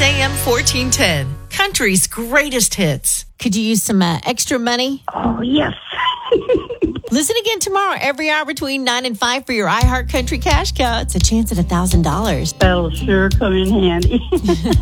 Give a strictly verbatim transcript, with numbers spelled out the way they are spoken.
A M fourteen ten. Country's greatest hits. Could you use some uh, extra money? Oh, yes. Listen again tomorrow, every hour between nine and five for your iHeart Country Cash Cow. It's a chance at one thousand dollars. That'll sure come in handy.